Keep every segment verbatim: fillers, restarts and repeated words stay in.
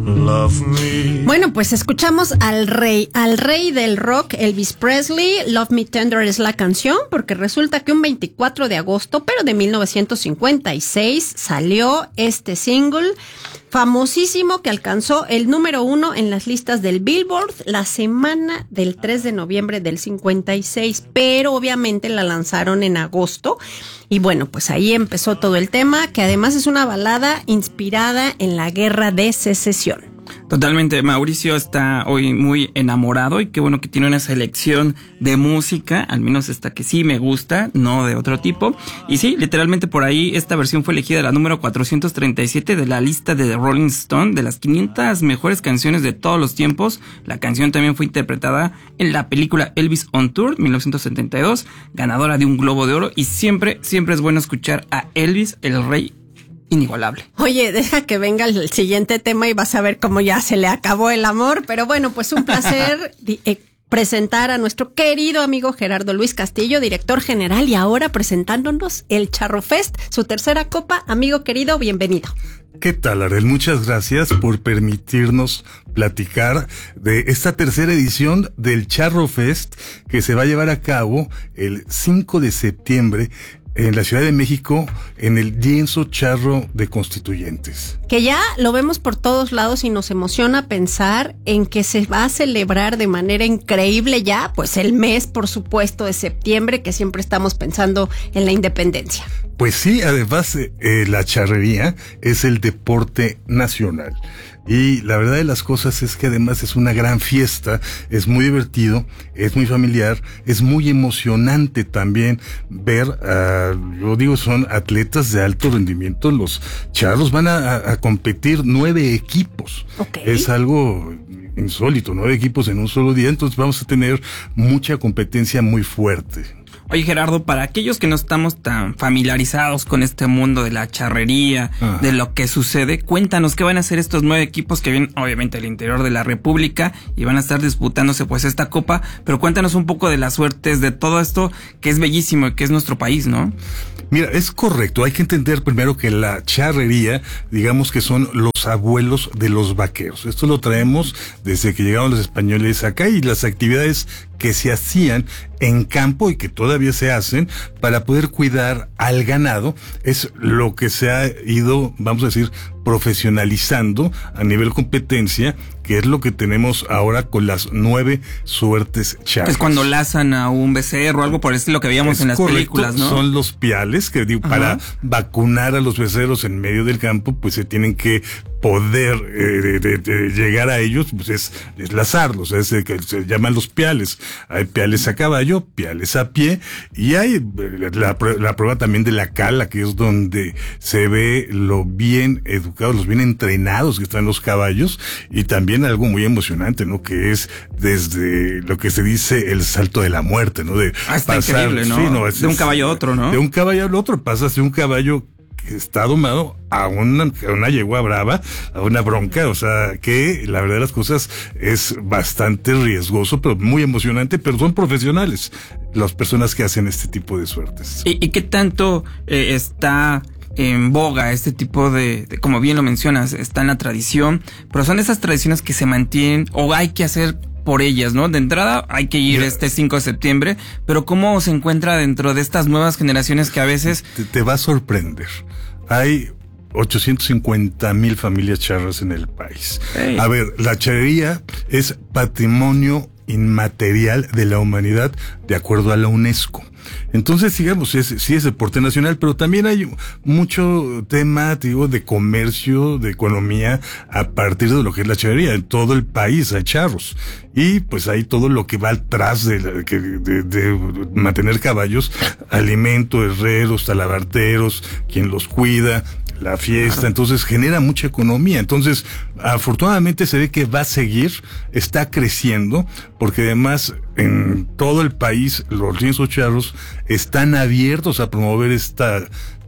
Love me. Bueno, pues escuchamos al rey, al rey del rock, Elvis Presley. Love Me Tender es la canción, porque resulta que un veinticuatro de agosto, pero de mil novecientos cincuenta y seis, salió este single famosísimo que alcanzó el número uno en las listas del Billboard la semana del tres de noviembre del cincuenta y seis, pero obviamente la lanzaron en agosto. Y bueno, pues ahí empezó todo el tema, que además es una balada inspirada en la Guerra de Secesión. Totalmente, Mauricio está hoy muy enamorado y qué bueno que tiene una selección de música, al menos esta que sí me gusta, no de otro tipo. Y sí, literalmente por ahí esta versión fue elegida la número cuatrocientos treinta y siete de la lista de Rolling Stone de las quinientas mejores canciones de todos los tiempos. La canción también fue interpretada en la película Elvis on Tour mil novecientos setenta y dos, ganadora de un Globo de Oro, y siempre, siempre es bueno escuchar a Elvis, el rey inigualable. Oye, deja que venga el siguiente tema y vas a ver cómo ya se le acabó el amor, pero bueno, pues un placer eh, presentar a nuestro querido amigo Gerardo Luis Castillo, director general, y ahora presentándonos el Charro Fest, su tercera copa. Amigo querido, bienvenido. ¿Qué tal, Arel? Muchas gracias por permitirnos platicar de esta tercera edición del Charro Fest, que se va a llevar a cabo el cinco de septiembre en la Ciudad de México, en el lienzo charro de Constituyentes. Que ya lo vemos por todos lados y nos emociona pensar en que se va a celebrar de manera increíble ya, pues el mes, por supuesto, de septiembre, que siempre estamos pensando en la independencia. Pues sí, además eh, la charrería es el deporte nacional. Y la verdad de las cosas es que además es una gran fiesta, es muy divertido, es muy familiar, es muy emocionante también ver, uh, yo digo, son atletas de alto rendimiento. Los charros van a, a competir nueve equipos. Okay. Es algo insólito, nueve equipos en un solo día, entonces vamos a tener mucha competencia muy fuerte. Oye, Gerardo, para aquellos que no estamos tan familiarizados con este mundo de la charrería, Ajá. de lo que sucede, cuéntanos qué van a hacer estos nueve equipos que vienen obviamente del interior de la República y van a estar disputándose pues esta copa, pero cuéntanos un poco de las suertes de todo esto que es bellísimo y que es nuestro país, ¿no? Mira, es correcto, hay que entender primero que la charrería, digamos que son los abuelos de los vaqueros. Esto lo traemos desde que llegaron los españoles acá, y las actividades que se hacían en campo y que todavía se hacen para poder cuidar al ganado es lo que se ha ido, vamos a decir, profesionalizando a nivel competencia, que es lo que tenemos ahora con las nueve suertes charras. Es cuando lazan a un becerro o algo por el estilo que veíamos es en las correcto, películas, ¿no? Son los piales que digo, para vacunar a los becerros en medio del campo, pues se tienen que poder eh, de, de, de llegar a ellos, pues es, es lazarlos, es el que se llaman los piales. Hay piales a caballo, piales a pie, y hay la, la prueba también de la cala, que es donde se ve lo bien educados, los bien entrenados que están los caballos, y también algo muy emocionante, ¿no? Que es desde lo que se dice el salto de la muerte, ¿no? De ah, está pasar, increíble, ¿no? Sí, no es, de un caballo a otro, ¿no? De un caballo al otro, pasas de un caballo que está domado a una, a una yegua brava, a una bronca, o sea, que la verdad de las cosas es bastante riesgoso, pero muy emocionante, pero son profesionales las personas que hacen este tipo de suertes. ¿Y, y qué tanto eh, está en boga este tipo de, de, como bien lo mencionas, está en la tradición, pero son esas tradiciones que se mantienen o hay que hacer por ellas, ¿no? De entrada hay que ir este cinco de septiembre, pero ¿cómo se encuentra dentro de estas nuevas generaciones que a veces... Te, te va a sorprender. Hay ochocientos cincuenta mil familias charras en el país. Hey. A ver, la charrería es patrimonio inmaterial de la humanidad de acuerdo a la UNESCO. Entonces, digamos, es, sí es deporte nacional, pero también hay mucho tema, digo, de comercio, de economía, a partir de lo que es la charrería. En todo el país hay charros. Y pues hay todo lo que va atrás de, de, de, de mantener caballos, alimento, herreros, talabarteros, quien los cuida, la fiesta, entonces genera mucha economía. Entonces, afortunadamente se ve que va a seguir, está creciendo, porque además en todo el país los lienzos charros están abiertos a promover esta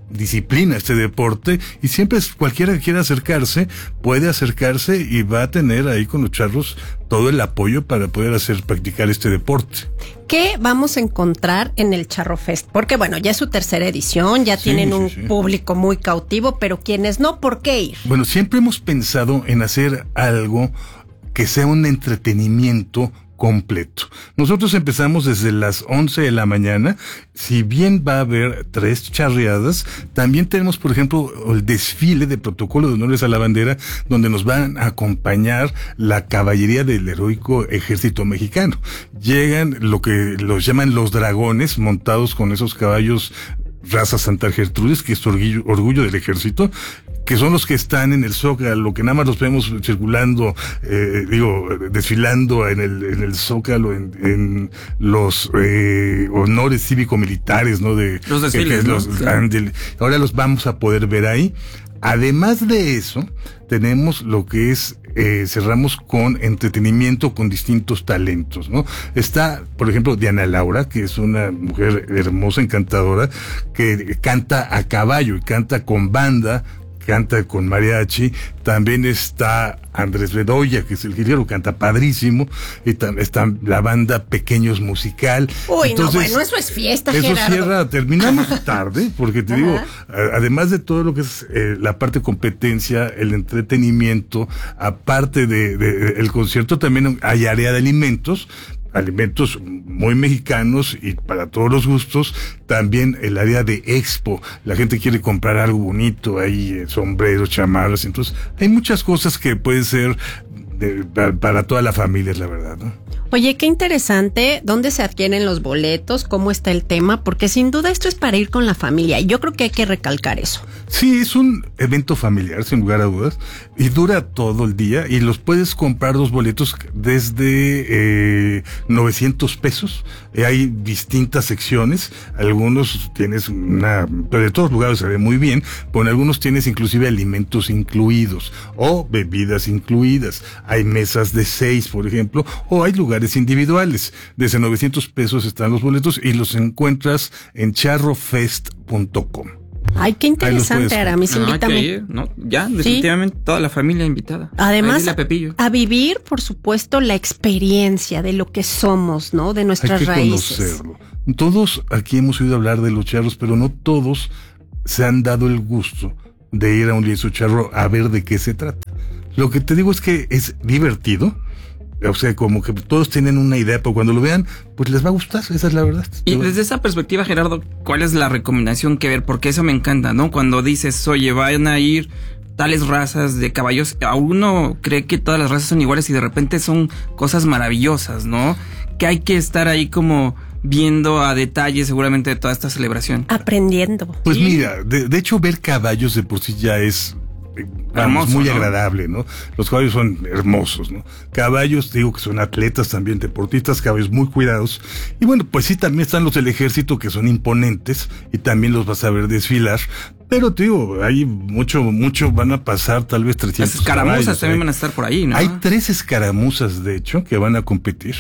disciplina este deporte, y siempre es, cualquiera que quiera acercarse puede acercarse y va a tener ahí con los charros todo el apoyo para poder hacer practicar este deporte. ¿Qué vamos a encontrar en el Charro Fest? Porque bueno, ya es su tercera edición, ya sí, tienen sí, un sí. público muy cautivo, pero quienes no, ¿por qué ir? Bueno, siempre hemos pensado en hacer algo que sea un entretenimiento completo. Nosotros empezamos desde las once de la mañana. Si bien va a haber tres charreadas, también tenemos, por ejemplo, el desfile de protocolo de honores a la bandera, donde nos van a acompañar la caballería del heroico ejército mexicano. Llegan lo que los llaman los dragones, montados con esos caballos raza Santa Gertrudis, que es orgullo, orgullo del ejército, que son los que están en el Zócalo, que nada más los vemos circulando, eh, digo, desfilando en el, en el Zócalo, en, en los eh, honores cívico-militares, ¿no? De los desfiles, que, ¿no? los, Sí. andel, ahora los vamos a poder ver ahí. Además de eso, tenemos lo que es, eh, cerramos con entretenimiento con distintos talentos, ¿no? Está, por ejemplo, Diana Laura, que es una mujer hermosa, encantadora, que canta a caballo y canta con banda, canta con mariachi. También está Andrés Bedoya, que es el guerrero, canta padrísimo. Y tam- está la banda Pequeños Musical. Uy, Entonces, no, bueno, eso es fiesta, eso Gerardo. cierra, terminamos tarde, porque te Ajá. digo, a- además de todo lo que es eh, la parte de competencia, el entretenimiento, aparte de, de, de el concierto, también hay área de alimentos, alimentos muy mexicanos y para todos los gustos. También el área de expo, la gente quiere comprar algo bonito, hay eh, sombreros, chamarras, entonces hay muchas cosas que pueden ser de, para, para toda la familia, es la verdad, ¿no? Oye, qué interesante, ¿dónde se adquieren los boletos? ¿Cómo está el tema? Porque sin duda esto es para ir con la familia y yo creo que hay que recalcar eso. Sí, es un evento familiar, sin lugar a dudas, y dura todo el día, y los puedes comprar los boletos desde eh, novecientos pesos. Eh, hay distintas secciones, algunos tienes una, pero de todos lugares se ve muy bien, pero en algunos tienes inclusive alimentos incluidos, o bebidas incluidas. Hay mesas de seis, por ejemplo, o hay lugares individuales. Desde novecientos pesos están los boletos y los encuentras en charro fest punto com. Ay, qué interesante, Aramis, No, hay que invítame. ir, ¿no? Ya, definitivamente toda la familia invitada. Además, Ahí dile a Pepillo. a vivir, por supuesto, la experiencia de lo que somos, ¿no? De nuestras Hay que raíces. conocerlo. Todos aquí hemos oído hablar de los charros, pero no todos se han dado el gusto de ir a un lienzo charro a ver de qué se trata. Lo que te digo es que es divertido. O sea, como que todos tienen una idea, pero cuando lo vean, pues les va a gustar, esa es la verdad. Y desde esa perspectiva, Gerardo, ¿cuál es la recomendación que ver? Porque eso me encanta, ¿no? Cuando dices, oye, van a ir tales razas de caballos, a uno cree que todas las razas son iguales y de repente son cosas maravillosas, ¿no? Que hay que estar ahí como viendo a detalle seguramente de toda esta celebración. Aprendiendo. Pues Sí. mira, de, de hecho ver caballos de por sí ya es eh, vamos, Hermoso, muy ¿no? agradable, ¿no? Los caballos son hermosos, ¿no? Caballos, digo que son atletas también, deportistas, caballos muy cuidados. Y bueno, pues sí, también están los del ejército que son imponentes y también los vas a ver desfilar. Pero te digo, hay mucho, mucho, van a pasar tal vez trescientos Las escaramuzas caballos, también ¿eh? van a estar por ahí, ¿no? Hay tres escaramuzas, de hecho, que van a competir.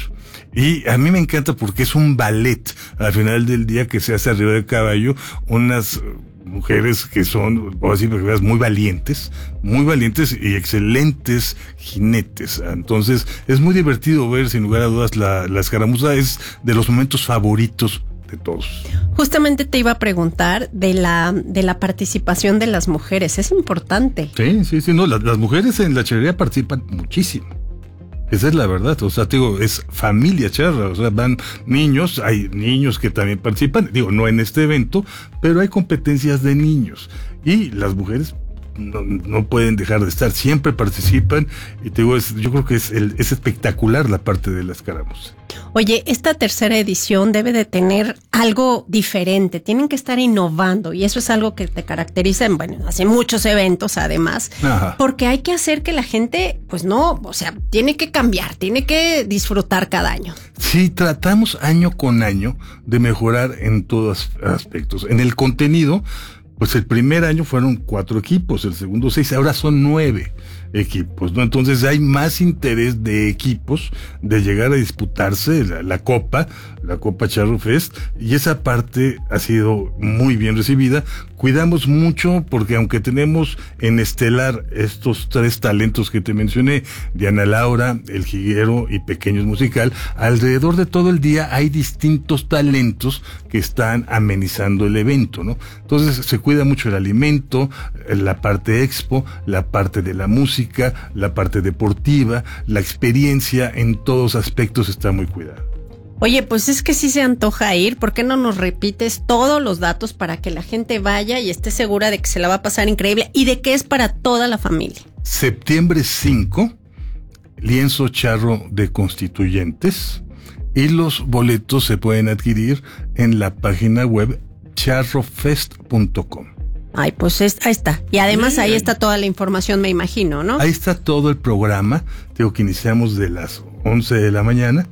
Y a mí me encanta porque es un ballet al final del día que se hace arriba del caballo, unas mujeres que son, voy a decir, porque veas, muy valientes, muy valientes y excelentes jinetes. Entonces, es muy divertido ver, sin lugar a dudas, la, la escaramuza es de los momentos favoritos de todos. Justamente te iba a preguntar de la de la participación de las mujeres, es importante. Sí, sí, sí, no, las, las mujeres en la charrería participan muchísimo. Esa es la verdad, o sea, te digo, es familia charra, o sea, van niños, hay niños que también participan, digo, no en este evento, pero hay competencias de niños, y las mujeres no, no pueden dejar de estar, siempre participan, y te digo, es, yo creo que es, el, es espectacular la parte de las escaramuza. Oye, esta tercera edición debe de tener algo diferente, tienen que estar innovando y eso es algo que te caracteriza en, bueno, hace muchos eventos además, Ajá. porque hay que hacer que la gente, pues no, o sea, tiene que cambiar, tiene que disfrutar cada año. Sí, tratamos año con año de mejorar en todos aspectos. En el contenido, pues el primer año fueron cuatro equipos, el segundo seis, ahora son nueve. equipos, ¿no? Entonces hay más interés de equipos de llegar a disputarse la, la Copa, la Copa Charro Fest, y esa parte ha sido muy bien recibida. Cuidamos mucho porque aunque tenemos en estelar estos tres talentos que te mencioné, Diana Laura, El Jiguero y Pequeños Musical, alrededor de todo el día hay distintos talentos que están amenizando el evento, ¿no? Entonces se cuida mucho el alimento, la parte expo, la parte de la música, la parte deportiva, la experiencia en todos aspectos está muy cuidada. Oye, pues es que sí se antoja ir. ¿Por qué no nos repites todos los datos para que la gente vaya y esté segura de que se la va a pasar increíble y de que es para toda la familia? Septiembre cinco, lienzo charro de Constituyentes, y los boletos se pueden adquirir en la página web charrofest punto com. Ay, pues es, ahí está. Y además ahí está toda la información, me imagino, ¿no? Ahí está todo el programa. Digo que iniciamos de las once de la mañana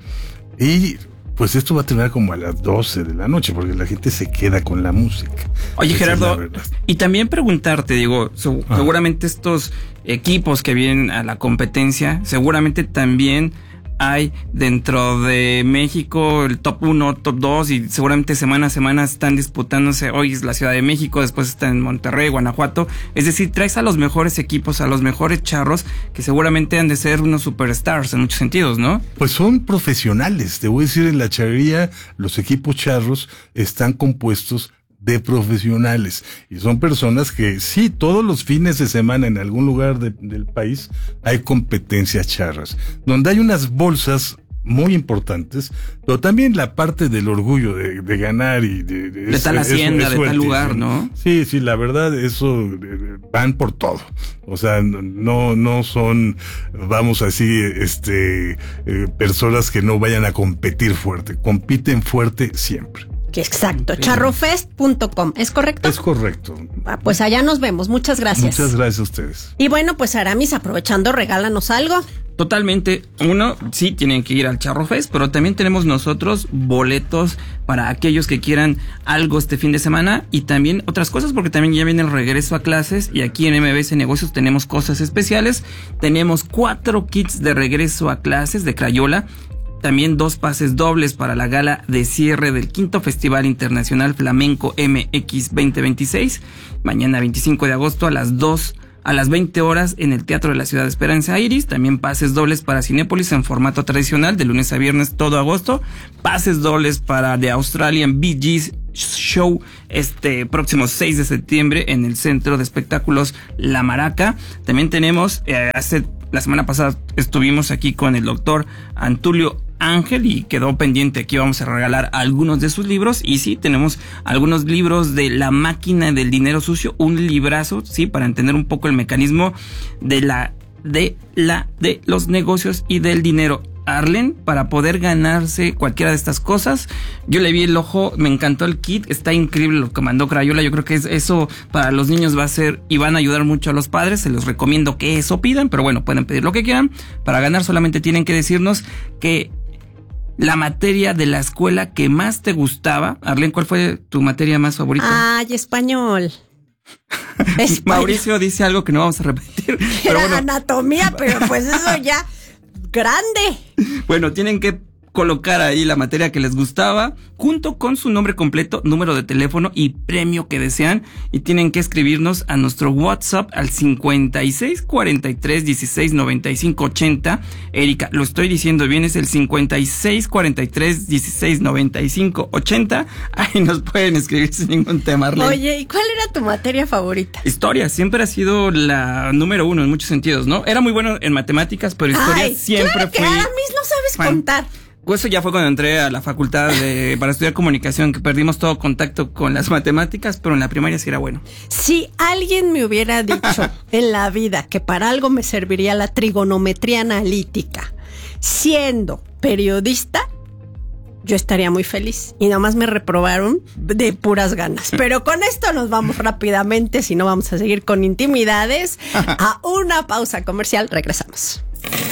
y pues esto va a terminar como a las doce de la noche, porque la gente se queda con la música. Oye, Gerardo, y también preguntarte, digo, so, ah. seguramente estos equipos que vienen a la competencia, seguramente también hay dentro de México el top uno, top dos, y seguramente semana a semana están disputándose. Hoy es la Ciudad de México, después está en Monterrey, Guanajuato. Es decir, traes a los mejores equipos, a los mejores charros, que seguramente han de ser unos superstars en muchos sentidos, ¿no? Pues son profesionales. Te voy a decir, en la charrería, los equipos charros están compuestos de profesionales, y son personas que sí, todos los fines de semana en algún lugar de, del país hay competencias charras, donde hay unas bolsas muy importantes, pero también la parte del orgullo de, de ganar y de, de, de tal hacienda, es, es de tal lugar, ¿no? Sí, sí, la verdad, eso van por todo. O sea, no, no son, vamos así, este, eh, personas que no vayan a competir fuerte, compiten fuerte siempre. Exacto, charrofest punto com, ¿es correcto? Es correcto. Ah, pues allá nos vemos, muchas gracias. Muchas gracias a ustedes. Y bueno, pues Aramis, aprovechando, regálanos algo. Totalmente. Uno, sí, tienen que ir al Charro Fest, pero también tenemos nosotros boletos para aquellos que quieran algo este fin de semana, y también otras cosas, porque también ya viene el regreso a clases, y aquí en M B S Negocios tenemos cosas especiales. Tenemos cuatro kits de regreso a clases de Crayola. También dos pases dobles para la gala de cierre del quinto Festival Internacional Flamenco M X veinte veintiséis. Mañana veinticinco de agosto a las dos, a las veinte horas en el Teatro de la Ciudad de Esperanza Iris. También pases dobles para Cinépolis en formato tradicional de lunes a viernes todo agosto. Pases dobles para The Australian Bee Gees Show este próximo seis de septiembre en el Centro de Espectáculos La Maraca. También tenemos, eh, hace la semana pasada estuvimos aquí con el doctor Antulio Ángel y quedó pendiente que íbamos a regalar algunos de sus libros, y sí, tenemos algunos libros de La Máquina del Dinero Sucio, un librazo, sí, para entender un poco el mecanismo de la, de la, de los negocios y del dinero. Arlen, para poder ganarse cualquiera de estas cosas. Yo le vi el ojo, me encantó el kit, está increíble lo que mandó Crayola. Yo creo que es, eso para los niños va a ser y van a ayudar mucho a los padres. Se los recomiendo que eso pidan, pero bueno, pueden pedir lo que quieran. Para ganar solamente tienen que decirnos que la materia de la escuela que más te gustaba. Arlen, ¿cuál fue tu materia más favorita? Ay, español. español. Mauricio dice algo que no vamos a repetir. Pero bueno. Anatomía, pero pues eso ya grande. Bueno, tienen que colocar ahí la materia que les gustaba, junto con su nombre completo, número de teléfono y premio que desean, y tienen que escribirnos a nuestro WhatsApp al cincuenta y seis cuarenta y tres dieciséis noventa y cinco ochenta. Erika, lo estoy diciendo bien, es el cincuenta y seis cuarenta y tres dieciséis noventa y cinco ochenta. Ahí nos pueden escribir sin ningún tema, Arlen. Oye, ¿y cuál era tu materia favorita? Historia, siempre ha sido la número uno en muchos sentidos, ¿no? Era muy bueno en matemáticas, pero historia Ay, siempre claro que fui... ahora mismo no sabes fan. contar. Eso ya fue cuando entré a la facultad de, para estudiar comunicación, que perdimos todo contacto con las matemáticas, pero en la primaria sí era bueno. Si alguien me hubiera dicho en la vida que para algo me serviría la trigonometría analítica, siendo periodista, yo estaría muy feliz. Y nada más me reprobaron de puras ganas. Pero con esto nos vamos rápidamente, si no vamos a seguir con intimidades, a una pausa comercial. Regresamos.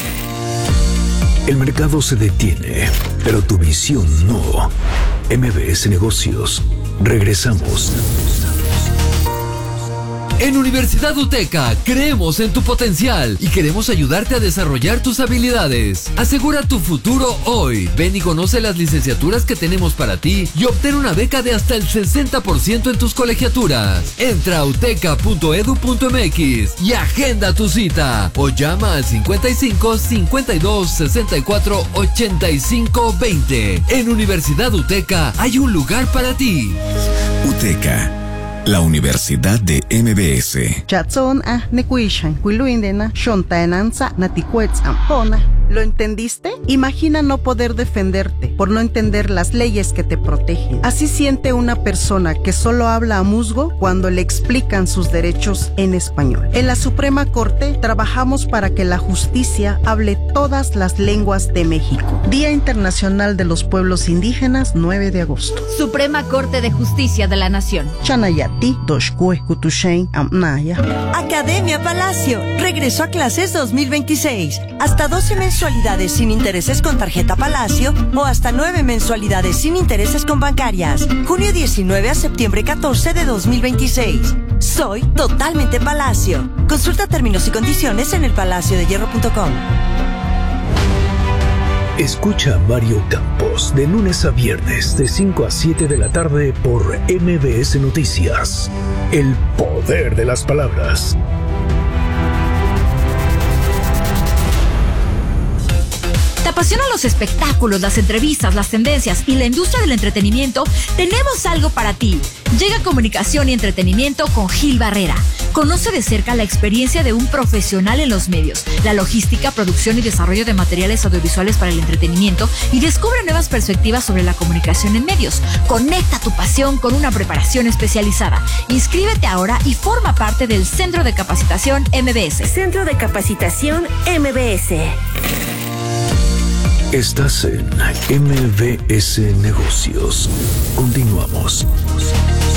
El mercado se detiene, pero tu visión no. M B S Negocios. Regresamos. En Universidad UTECA creemos en tu potencial y queremos ayudarte a desarrollar tus habilidades. Asegura tu futuro hoy. Ven y conoce las licenciaturas que tenemos para ti y obtén una beca de hasta el sesenta por ciento en tus colegiaturas. Entra a uteca punto edu punto m x y agenda tu cita o llama al cincuenta y cinco, cincuenta y dos, sesenta y cuatro, ochenta y cinco, veinte. En Universidad UTECA hay un lugar para ti. UTECA, la Universidad de M B S. Chatson a nekuishan kuiluindena shontaenanza naticuetz ampona. ¿Lo entendiste? Imagina no poder defenderte por no entender las leyes que te protegen. Así siente una persona que solo habla a musgo cuando le explican sus derechos en español. En la Suprema Corte trabajamos para que la justicia hable todas las lenguas de México. Día Internacional de los Pueblos Indígenas, nueve de agosto. Suprema Corte de Justicia de la Nación. Chanayati, Toshkue, Kutushein, Amnaya. Academia Palacio. Regreso a clases dos mil veintiséis. Hasta doce mensualidades sin intereses con tarjeta Palacio o hasta nueve mensualidades sin intereses con bancarias. Junio diecinueve a septiembre catorce de dos mil veintiséis. Soy totalmente Palacio. Consulta términos y condiciones en el palacio de hierro punto com. Escucha a Mario Campos de lunes a viernes de cinco a siete de la tarde por M B S Noticias. El poder de las palabras. ¿Te apasionan los espectáculos, las entrevistas, las tendencias y la industria del entretenimiento? Tenemos algo para ti. Llega Comunicación y Entretenimiento con Gil Barrera. Conoce de cerca la experiencia de un profesional en los medios, la logística, producción y desarrollo de materiales audiovisuales para el entretenimiento y descubre nuevas perspectivas sobre la comunicación en medios. Conecta tu pasión con una preparación especializada. Inscríbete ahora y forma parte del Centro de Capacitación M B S. Centro de Capacitación M B S. Estás en M B S Negocios. Continuamos.